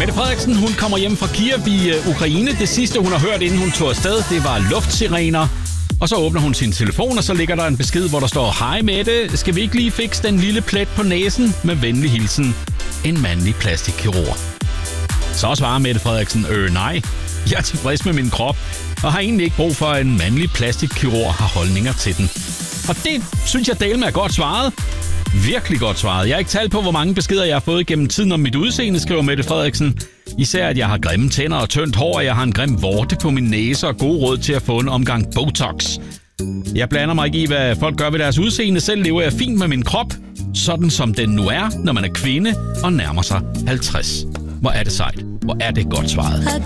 Mette Frederiksen, hun kommer hjem fra Kiev i Ukraine. Det sidste, hun har hørt, inden hun tog afsted, det var luftsirener. Og så åbner hun sin telefon, og så ligger der en besked, hvor der står: Hej Mette, skal vi ikke lige fikse den lille plet på næsen? Med venlig hilsen, en mandlig plastikkirurg. Så svarer Mette Frederiksen: nej, jeg er tilfreds med min krop, og har egentlig ikke brug for, at en mandlig plastikkirurg har holdninger til den. Og det synes jeg dele med er godt svaret. Virkelig godt svaret. Jeg har ikke talt på, hvor mange beskeder jeg har fået gennem tiden om mit udseende, skriver Mette Frederiksen. Især at jeg har grimme tænder og tyndt hår, og jeg har en grim vorte på min næse og gode råd til at få en omgang Botox. Jeg blander mig ikke i, hvad folk gør ved deres udseende. Selv lever jeg fint med min krop, sådan som den nu er, når man er kvinde og nærmer sig 50. Hvor er det sejt. Hvor er det godt svaret.